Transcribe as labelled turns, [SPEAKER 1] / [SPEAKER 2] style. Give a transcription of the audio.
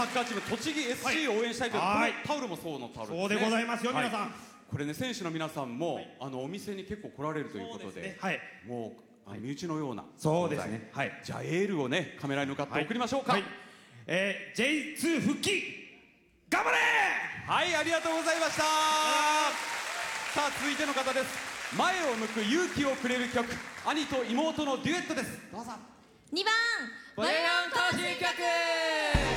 [SPEAKER 1] ッカーチーム栃木 SC を応援したいという、このタオルもそうのタオルですね。
[SPEAKER 2] そうでございますよ、皆さん。
[SPEAKER 1] これね、選手の皆さんもお店に結構来られるということで、もう身内のような。
[SPEAKER 2] そうですね。
[SPEAKER 1] じゃあエールをね、カメラに向かって送りましょうか。
[SPEAKER 2] J2 復帰頑張れ。
[SPEAKER 1] はい、ありがとうございました。さあ、続いての方です。前を向く勇気をくれる曲、兄と妹のデュエットです。どうぞ。
[SPEAKER 3] 2番ボレロン行進曲。